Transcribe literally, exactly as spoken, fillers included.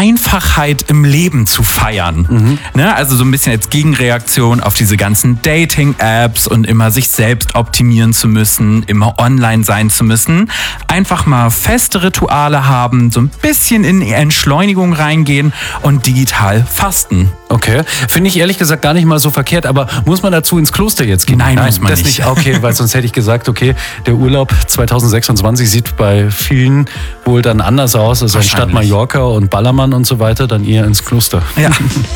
Einfachheit im Leben zu feiern. Mhm. Ne? Also so ein bisschen als Gegenreaktion auf diese ganzen Dating-Apps und immer sich selbst optimieren zu müssen, immer online sein zu müssen. Einfach mal feste Rituale haben, so ein bisschen in die Entschleunigung reingehen und digital fasten. Okay, finde ich ehrlich gesagt gar nicht mal so verkehrt, aber muss man dazu ins Kloster jetzt gehen? Nein, Nein muss man das nicht. nicht. Okay, weil sonst hätte ich gesagt, okay, der Urlaub zwanzig sechsundzwanzig sieht bei vielen wohl dann anders aus, also anstatt Mallorca und Ballermann und so weiter, dann eher ins Kloster. Ja.